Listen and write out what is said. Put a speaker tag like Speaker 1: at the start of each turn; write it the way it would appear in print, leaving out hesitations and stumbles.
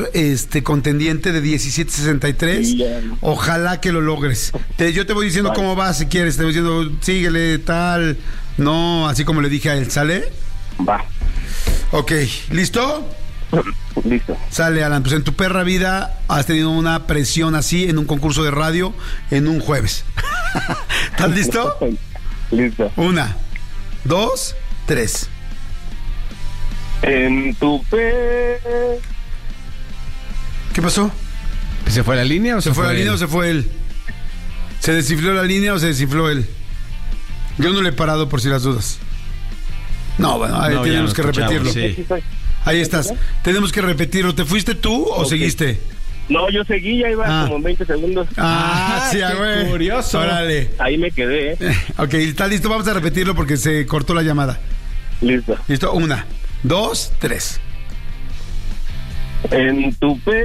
Speaker 1: ser contendiente de 1763.
Speaker 2: Sí, ya.
Speaker 1: Ojalá que lo logres. Yo te voy diciendo
Speaker 2: Vale.
Speaker 1: cómo vas, si quieres. Te voy diciendo, síguele, tal. No, así como le dije a él. ¿Sale?
Speaker 2: Va.
Speaker 1: Ok, ¿listo?
Speaker 2: Listo.
Speaker 1: Sale, Alan. Pues en tu perra vida has tenido una presión así en un concurso de radio en un jueves. ¿Estás listo?
Speaker 2: Listo.
Speaker 1: 1, 2, 3.
Speaker 2: En tu
Speaker 1: ¿Qué pasó?
Speaker 3: ¿Se fue la línea o
Speaker 1: ¿Se fue la línea o se fue él? ¿Se desinfló la línea o se desinfló él? Yo no le he parado por si las dudas. No, bueno, ahí
Speaker 3: No, ya
Speaker 1: tenemos
Speaker 3: no
Speaker 1: que
Speaker 3: escuchamos,
Speaker 1: repetirlo.
Speaker 3: sí.
Speaker 1: Ahí estás. Tenemos que repetirlo. ¿Te fuiste tú o
Speaker 2: Ok.
Speaker 1: seguiste?
Speaker 2: No, yo seguí, ya iba como 20 segundos.
Speaker 1: Sí,
Speaker 3: qué
Speaker 1: güey.
Speaker 3: curioso.
Speaker 1: Órale.
Speaker 2: Ahí me quedé,
Speaker 1: Ok, está listo. Vamos a repetirlo porque se cortó la llamada.
Speaker 2: Listo.
Speaker 1: Listo. 1, 2, 3.
Speaker 2: En tu